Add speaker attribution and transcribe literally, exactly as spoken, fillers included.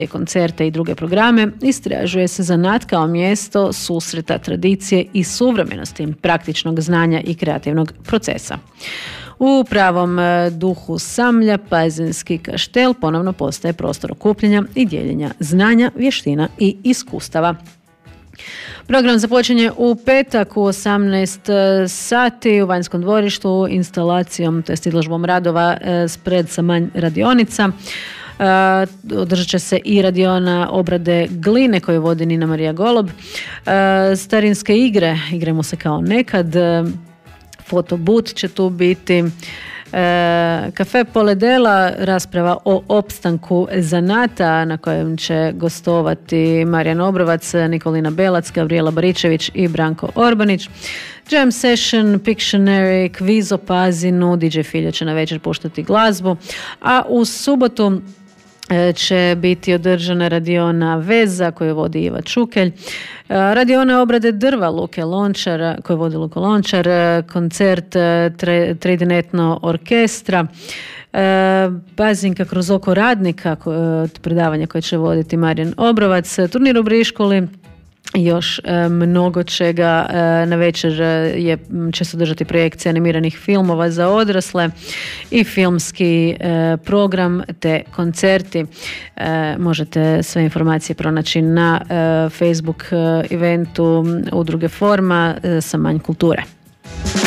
Speaker 1: koncerte i druge programe, istražuje se zanat kao mjesto susreta tradicije i suvremenosti, praktičnog znanja i kreativnog procesa. U pravom duhu Samlja, Pazinski kaštel ponovno postaje prostor okupljanja i dijeljenja znanja, vještina i iskustava. Program započinje u petak u osamnaest sati u Vanjskom dvorištu instalacijom, to jest izložbom radova Spred Samanj radionica. Uh, održat će se i radiona obrade gline koju vodi Nina Marija Golob. Uh, starinske igre, igramo se kao nekad. Uh, fotobut će tu biti. Uh, Kafe Poledela, rasprava o opstanku zanata na kojem će gostovati Marijan Obrovac, Nikolina Belac, Gabriela Baričević i Branko Orbanić. Jam session, Pictionary, kviz o Pazinu, D J Filja će na večer puštati glazbu, a u subotu će biti održana radiona Veza koju vodi Iva Čukelj, radiona obrade drva Luke Lončara koju vodi Luka Lončar, koncert Tridinetno orkestra, Pazinka kroz oko radnika, predavanje koje će voditi Marijan Obrovac, turnir u Briškuli, još e, mnogo čega. E, na večer je, će se održati projekcija animiranih filmova za odrasle i filmski e, program te koncerti. E, možete sve informacije pronaći na e, Facebook e, eventu Udruge Forma e, Samanj kulture.